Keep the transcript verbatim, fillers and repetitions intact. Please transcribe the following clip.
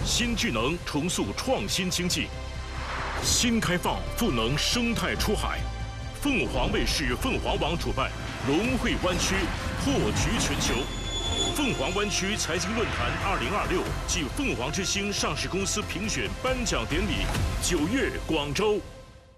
新智能重塑创新经济，新开放赋能生态出海。凤凰卫视、凤凰网主办龙汇湾区破局全球。凤凰湾区财经论坛二零二六暨凤凰之星上市公司评选颁奖典礼，九月广州。